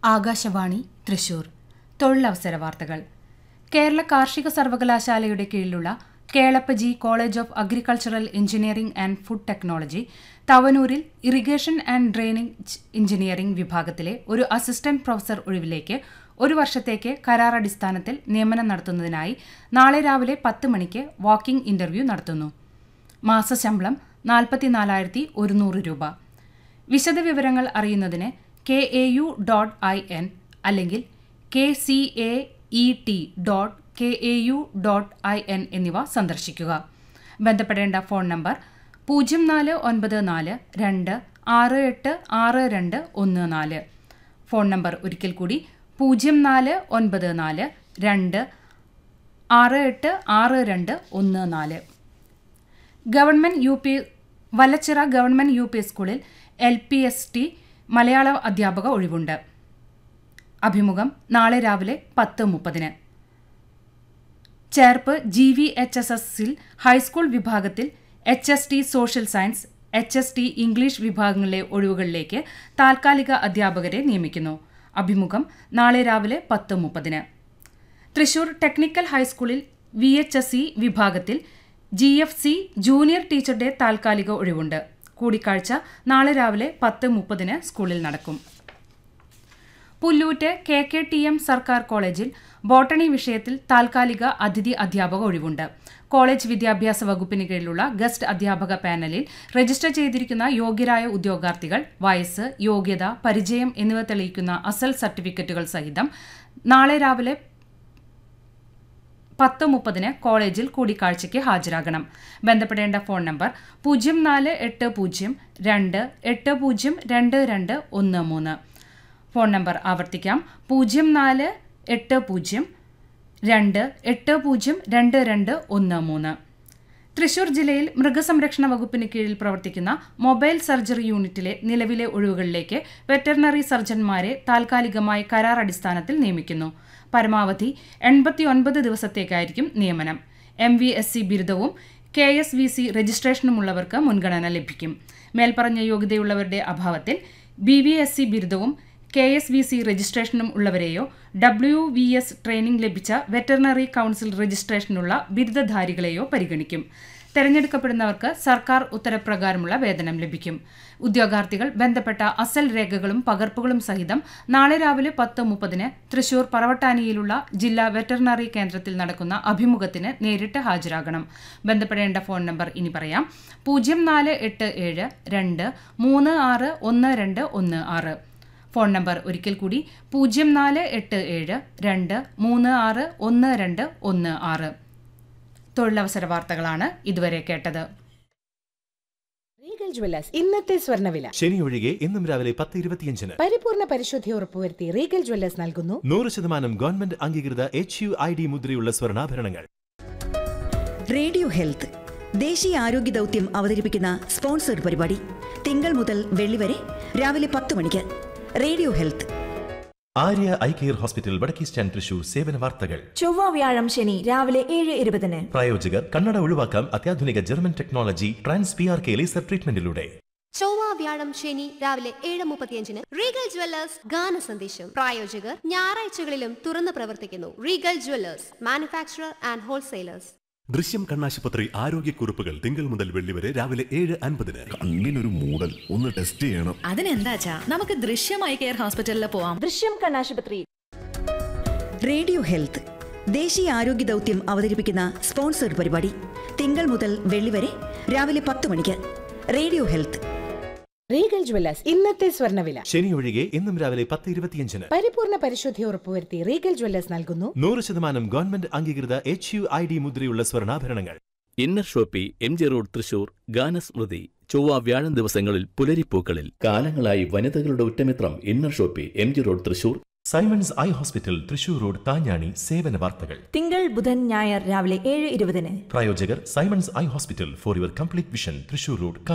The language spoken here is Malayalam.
ആകാശവാണി തൃശൂർ. തൊഴിലവസര വാർത്തകൾ. കേരള കാർഷിക സർവകലാശാലയുടെ കീഴിലുള്ള Kelappa G college of agricultural engineering and food technology തവനൂരിൽ irrigation and drainage engineering വിഭാഗത്തിലെ ഒരു അസിസ്റ്റന്റ് പ്രൊഫസർ ഒഴിവിലേക്ക് ഒരു വർഷത്തേക്ക് കരാറടിസ്ഥാനത്തിൽ നിയമനം നടത്തുന്നതിനായി നാളെ രാവിലെ 10 മണിക്ക് വാക്കിംഗ് ഇന്റർവ്യൂ നടത്തുന്നു. മാസശമ്പളം 44,100 രൂപ. വിശദവിവരങ്ങൾ അറിയുന്നതിന് KAU.in അല്ലെങ്കിൽ KCAET.KAU.in എന്നിവ സന്ദർശിക്കുക. ബന്ധപ്പെടേണ്ട ഫോൺ നമ്പർ 0494-2686214. ഫോൺ നമ്പർ ഒരിക്കൽ കൂടി 0494-2686214. വല്ലച്ചിറ ഗവൺമെന്റ് UP സ്കൂളിൽ LPST മലയാള അധ്യാപക ഒഴിവുണ്ട്. അഭിമുഖം നാളെ രാവിലെ 10:30. ചേർപ്പ് GVHSSൽ ഹൈസ്കൂൾ വിഭാഗത്തിൽ HST social science, HST English വിഭാഗങ്ങളിലെ ഒഴിവുകളിലേക്ക് താൽക്കാലിക അധ്യാപകരെ നിയമിക്കുന്നു. അഭിമുഖം നാളെ രാവിലെ 10:30. തൃശൂർ ടെക്നിക്കൽ ഹൈസ്കൂളിൽ VHSE വിഭാഗത്തിൽ GFC ജൂനിയർ ടീച്ചറുടെ താൽക്കാലിക ഒഴിവുണ്ട്. കൂടിക്കാഴ്ച നാളെ രാവിലെ 10:30 സ്കൂളിൽ നടക്കും. പുല്ലൂറ്റ് KKTM സർക്കാർ കോളേജിൽ ബോട്ടണി വിഷയത്തിൽ താൽക്കാലിക അതിഥി അധ്യാപക ഒഴിവുണ്ട്. കോളേജ് വിദ്യാഭ്യാസ വകുപ്പിന് കീഴിലുള്ള ഗസ്റ്റ് അധ്യാപക പാനലിൽ രജിസ്റ്റർ ചെയ്തിരിക്കുന്ന യോഗ്യരായ ഉദ്യോഗാർത്ഥികൾ വയസ്സ്, യോഗ്യത, പരിചയം എന്നിവ തെളിയിക്കുന്ന അസൽ സർട്ടിഫിക്കറ്റുകൾ സഹിതം നാളെ രാവിലെ 10:30 കോളേജിൽ കൂടിക്കാഴ്ചയ്ക്ക് ഹാജരാകണം. ബന്ധപ്പെടേണ്ട ഫോൺ നമ്പർ 048028022213. ഫോൺ നമ്പർ ആവർത്തിക്കാം: 048028022213. തൃശൂർ ജില്ലയിൽ മൃഗസംരക്ഷണ വകുപ്പിന് കീഴിൽ പ്രവർത്തിക്കുന്ന മൊബൈൽ സർജറി യൂണിറ്റിലെ നിലവിലെ ഒഴിവുകളിലേക്ക് വെറ്ററിനറി സർജൻമാരെ താൽക്കാലികമായി കരാർ അടിസ്ഥാനത്തിൽ നിയമിക്കുന്നു. പരമാവധി 89 ദിവസത്തേക്കായിരിക്കും നിയമനം. MVSC ബിരുദവും KSVC രജിസ്ട്രേഷനുമുള്ളവർക്ക് മുൻഗണന ലഭിക്കും. മേൽപ്പറഞ്ഞ യോഗ്യതയുള്ളവരുടെ അഭാവത്തിൽ BVSC ബിരുദവും KSVC രജിസ്ട്രേഷനും ഉള്ളവരെയോ WVS ട്രെയിനിംഗ് ലഭിച്ച വെറ്ററിനറി കൌൺസിൽ രജിസ്ട്രേഷനുള്ള ബിരുദധാരികളെയോ പരിഗണിക്കും. തെരഞ്ഞെടുക്കപ്പെടുന്നവർക്ക് സർക്കാർ ഉത്തരപ്രകാരമുള്ള വേതനം ലഭിക്കും. ഉദ്യോഗാർത്ഥികൾ ബന്ധപ്പെട്ട അസൽ രേഖകളും പകർപ്പുകളും സഹിതം നാളെ രാവിലെ 10:30 തൃശൂർ പറവട്ടാനിയിലുള്ള ജില്ലാ വെറ്ററിനറി കേന്ദ്രത്തിൽ നടക്കുന്ന അഭിമുഖത്തിന് നേരിട്ട് ഹാജരാകണം. ബന്ധപ്പെടേണ്ട ഫോൺ നമ്പർ ഇനി പറയാം: 048723611216. ഫോൺ നമ്പർ ഒരിക്കൽ കൂടി 048723611216. തൊഴിലവസര വാർത്തകളാണ് ഇതുവരെ കേട്ടത്. റീഗൽ ജ്വല്ലേഴ്സ് ഇന്നത്തെ സ്വർണ്ണവില. ശനി ഒഴികെ ഇന്നും രാവിലെ 10:25. പരിപൂർണ പരിശുദ്ധി ഉറപ്പുവരുത്തി റീഗൽ ജ്വല്ലേഴ്സ് നൽകുന്നു 100% ഗവൺമെന്റ് അംഗീകൃത HUID മുദ്രയുള്ള സ്വർണ്ണാഭരണങ്ങൾ. റേഡിയോ ഹെൽത്ത് ദേശീയ ആരോഗ്യ ദൗത്യം അവതരിപ്പിക്കുന്ന സ്പോൺസർഡ് പരിപാടി തിങ്കൾ മുതൽ വെള്ളി വരെ രാവിലെ 10 മണിക്ക്. Radio health. Arya eye care hospital വടക്കേ സ്റ്റാൻഡ് തൃശൂർ. സേവന വാർത്തകൾ. ചൊവ്വ വ്യാഴം ശനി രാവിലെ 7:20. പ്രായോജകർ കണ്ണട ഒഴിവാക്കാം അത്യാധുനിക German technology trans PRK laser ട്രീറ്റ്മെന്റിലൂടെ. ചൊവ്വ വ്യാഴം ശനി രാവിലെ 7:35 റീഗൽ ജ്വല്ലേഴ്സ് ഗാന സന്ദേശം. പ്രായോജകർ ഞായറാഴ്ചകളിലും തുറന്നു പ്രവർത്തിക്കുന്നു. Regal Jewellers manufacturer and wholesalers. ദൃശ്യം കണ്ണാശുപത്രി ആരോഗ്യക്കുറിപ്പുകൾ തിങ്കൾ മുതൽ വെള്ളി വരെ രാവിലെ 7:50. കണ്ണിനൊരു മൂടൽ, ഒന്ന് ടെസ്റ്റ് ചെയ്യണം. അതിനെന്താച്ചാ നമുക്ക് ദൃശ്യമായി കെയർ ഹോസ്പിറ്റലിൽ പോവാം. ദൃശ്യം കണ്ണാശുപത്രി. റേഡിയോ ഹെൽത്ത് ദേശീയ ആരോഗ്യ ദൗത്യം അവതരിപ്പിക്കുന്ന സ്പോൺസർഡ് പരിപാടി തിങ്കൾ മുതൽ വെള്ളി വരെ രാവിലെ 10 മണിക്ക്. Radio health. റീഗൽ ജ്വല്ലേഴ്സ് ഇന്നത്തെ സ്വർണ്ണവില. ശനി ഒഴികെ ഇന്നും രാവിലെ 10:25. പരിപൂർണ പരിശുദ്ധി ഉറപ്പുവരുത്തി റീഗൽ ജ്വല്ലേഴ്സ് നൽകുന്നു 100% ഗവൺമെന്റ് അംഗീകൃത HUID മുദ്രയുള്ള സ്വർണ്ണാഭരണങ്ങൾ. Inner Shopee MG road Thrissur. ഗാനസ്മൃതി ചൊവ്വ വ്യാഴം ദിവസങ്ങളിൽ പുലരിപ്പൂക്കളിൽ. കാലങ്ങളായി വനിതകളുടെ ഉറ്റമിത്രം inner Shopee MG road Thrissur. Symons eye hospital Thrissur road താഞ്ഞാണി. സേവന വാർത്തകൾ. തിങ്കൾ ബുധൻ ഞായർ രാവിലെ 7:20. പ്രായോജകർ Symons eye hospital for your complete vision Thrissur road.